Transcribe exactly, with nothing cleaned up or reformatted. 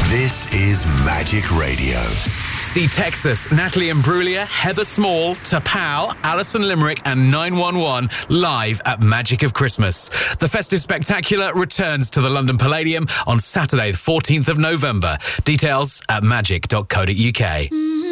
This is Magic Radio. See Texas, Natalie Imbruglia, Heather Small, Tapau, Alison Limerick and nine one one live at Magic of Christmas. The festive spectacular returns to the London Palladium on Saturday the fourteenth of November. Details at magic dot co dot uk.